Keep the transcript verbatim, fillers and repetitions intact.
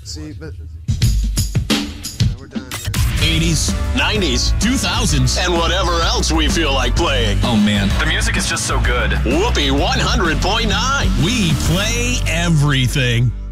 See, but no, we're done. Man. eighties, nineties, two thousands, and whatever else we feel like playing. Oh, man. The music is just so good. Whoopee one hundred point nine. We play everything.